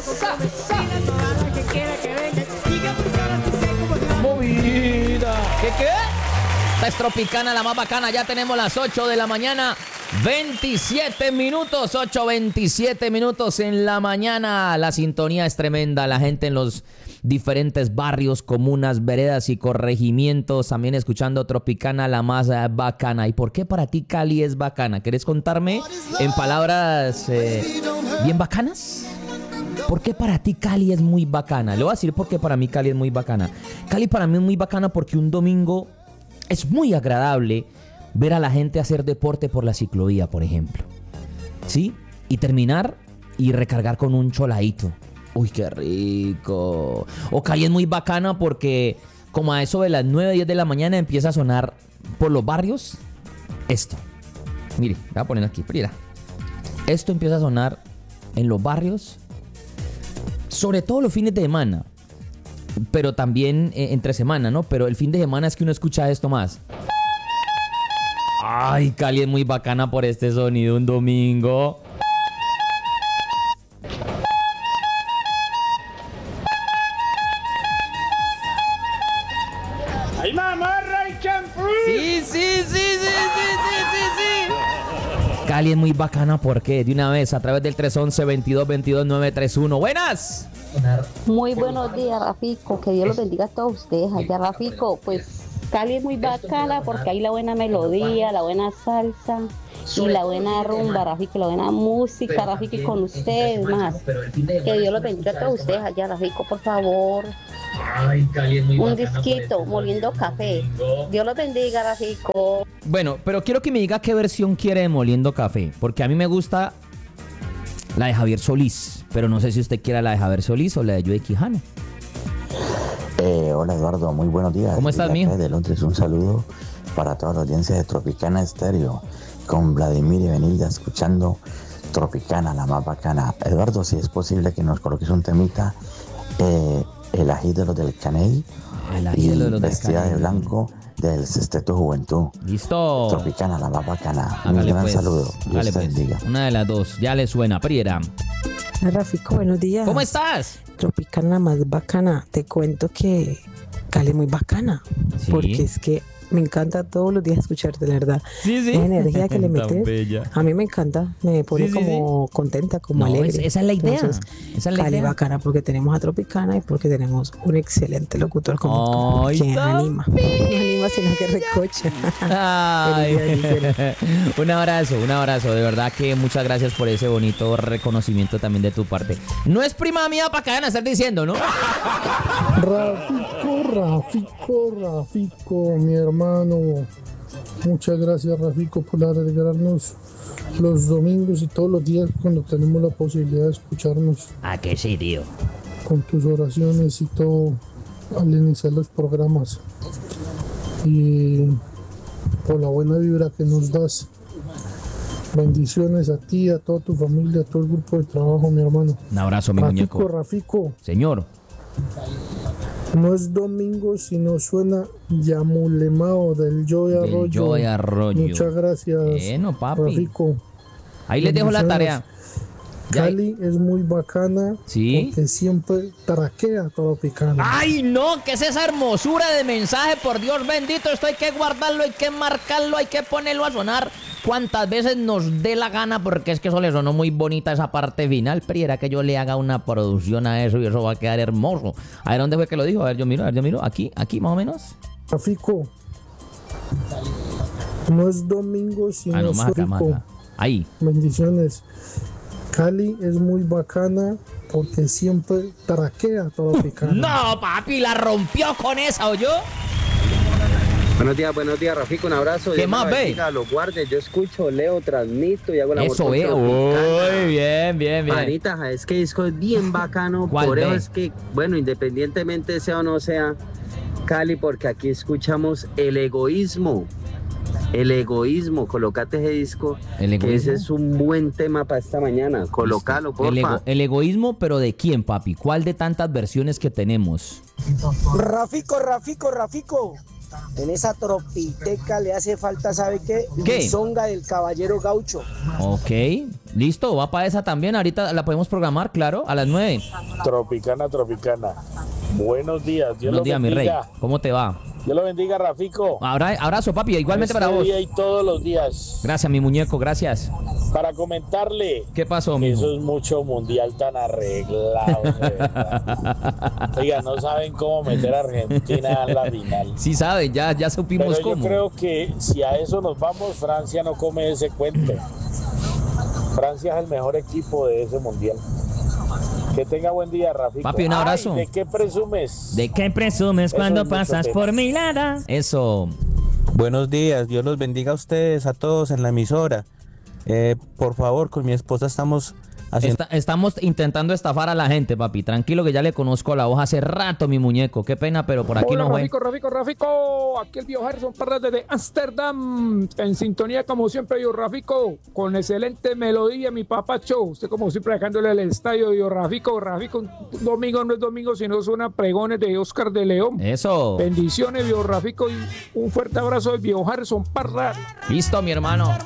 Movida. ¿Qué? Esta es Tropicana, la más bacana. Ya tenemos las 8 de la mañana. 27 minutos, 8:27 minutos en la mañana. La sintonía es tremenda. La gente en los diferentes barrios, comunas, veredas y corregimientos también escuchando Tropicana, la más bacana. ¿Y por qué para ti Cali es bacana? ¿Querés contarme en palabras bien bacanas? ¿Por qué para ti Cali es muy bacana? Le voy a decir por qué para mí Cali es muy bacana. Cali para mí es muy bacana porque un domingo es muy agradable ver a la gente hacer deporte por la ciclovía, por ejemplo. ¿Sí? Y terminar y recargar con un choladito. ¡Uy, qué rico! O Cali es muy bacana porque como a eso de las 9, 10 de la mañana empieza a sonar por los barrios esto. Mire, voy a poner aquí, mira. Esto empieza a sonar en los barrios, sobre todo los fines de semana, pero también entre semana, ¿no? Pero el fin de semana es que uno escucha esto más. Ay, Cali es muy bacana por este sonido un domingo. ¡Ay, mamorra y champú! Sí. Cali es muy bacana porque de una vez a través del 311-2222-931. ¡Buenas! Muy buenos días, Rafico. Que Dios los bendiga a todos ustedes allá, Rafico. Pues Cali es muy bacana porque hay la buena melodía, la buena salsa y la buena rumba, Rafico, la buena música, Rafico, y con ustedes más. Que Dios los bendiga a todos ustedes allá, Rafico, por favor. Un disquito, moliendo café. Dios los bendiga, Rafico. Bueno, pero quiero que me diga qué versión quiere de Moliendo Café, porque a mí me gusta la de Javier Solís, pero no sé si usted quiera la de Javier Solís o la de Joey Quijano. Hola Eduardo, muy buenos días. ¿Cómo estás, mijo? De Londres, un saludo para toda la audiencia de Tropicana Estéreo, con Vladimir y Benilda escuchando Tropicana, la más bacana. Eduardo, si es posible que nos coloques un temita, el ají de los del Caney y vestida de blanco del Sesteto Juventud. Listo. Tropicana, la más bacana. Hágale, un gran pues. saludo. Dios te Pues. bendiga. Una de las dos, ya le suena, Priera. Rafico, buenos días. ¿Cómo estás? Tropicana más bacana. Te cuento que Cali es muy bacana. Sí. Porque es que me encanta todos los días escucharte, la verdad. Sí. La energía que le Tan metes, bella. a mí me encanta. Me pone Sí. contenta, como No, alegre. esa es la idea. Entonces, Esa es la Cali idea. bacana porque tenemos a Tropicana y porque tenemos un excelente locutor como tú, Ay, que tan anima. No anima, sino que recocha. Ay. Felicidades. Un abrazo. De verdad que muchas gracias por ese bonito reconocimiento también de tu parte. No es prima mía para que vayan a estar diciendo, ¿no? Rafico, mi hermano. Muchas gracias, Rafico, por alegrarnos los domingos y todos los días cuando tenemos la posibilidad de escucharnos ¿A qué sí, tío? con tus oraciones y todo al iniciar los programas. Y por la buena vibra que nos das. Bendiciones a ti, a toda tu familia, a todo el grupo de trabajo, mi hermano. Un abrazo, mi muñeco. Rafico. Señor. No es domingo, sino suena Yamulemao del Joy Arroyo. Del Joy Arroyo. Muchas gracias, Bueno, papi. Rafico. Ahí les dejo la tarea. Ya- Cali es muy bacana. Sí. Porque siempre traquea Tropicana. ¡Ay, no! ¿Qué es esa hermosura de mensaje? Por Dios bendito, esto hay que guardarlo, hay que marcarlo, hay que ponerlo a sonar cuantas veces nos dé la gana, porque es que eso le sonó muy bonita esa parte final. Pero era que yo le haga una producción a eso y eso va a quedar hermoso. A ver, ¿dónde fue que lo dijo? A ver, yo miro. Aquí más o menos. Rafico. No es domingo, sino No, más acá, más Rafico. acá. Ahí. Bendiciones. Cali es muy bacana porque siempre traquea Tropicana. No, papi, la rompió con esa, ¿oyó? Buenos días, Rafico, un abrazo. ¿Qué Dios más, me ve? bendiga, los guardes, yo escucho, leo, transmito y hago la Eso, Uy, bien. Manita, es que disco es bien bacano, ¿Cuál, por eso ve? es que, bueno, independientemente sea o no sea Cali, porque aquí escuchamos el egoísmo, colocate ese disco, ¿El que ese egoísmo? es un buen tema para esta mañana, colocalo, porfa. El egoísmo, pero ¿de quién, papi? ¿Cuál de tantas versiones que tenemos? Rafico. en esa tropiteca le hace falta, ¿sabe qué? ¿Qué? Lisonga del Caballero Gaucho. Ok, listo, va para esa también. Ahorita la podemos programar, claro, a las 9. Tropicana, Tropicana. Buenos días, Dios Buenos lo días, mi rey. bendiga. ¿Cómo te va? Dios lo bendiga, Rafico. Abrazo, papi, igualmente Este para vos. día y todos los días. Gracias, mi muñeco, gracias. Para comentarle ¿Qué pasó, que mijo? eso es mucho mundial tan arreglado, de verdad. Oiga, no saben cómo meter a Argentina en la final. Sí sabe, ya supimos Pero yo cómo. creo que si a eso nos vamos, Francia no come ese cuento. Francia es el mejor equipo de ese mundial. Que tenga buen día, Rafico. Papi, un abrazo. Ay, ¿de qué presumes? ¿De qué presumes Eso cuando es mucho pasas tema. por mi lado? Eso. Buenos días, Dios los bendiga a ustedes, a todos en la emisora. Por favor, con mi esposa estamos haciendo... Estamos intentando estafar a la gente, papi. Tranquilo que ya le conozco la voz hace rato, mi muñeco. Qué pena, pero por aquí Hola, no fue. Rafico. Aquí el viejo Harrison Parra desde Ámsterdam. En sintonía, como siempre, yo, Rafico. Con excelente melodía, mi papá Show. Usted, como siempre, dejándole el estadio, yo, Rafico. Un domingo no es domingo, sino suena pregones de Oscar de León. Eso. Bendiciones, viejo Rafico. Y un fuerte abrazo del viejo Harrison Parra. Listo, mi hermano.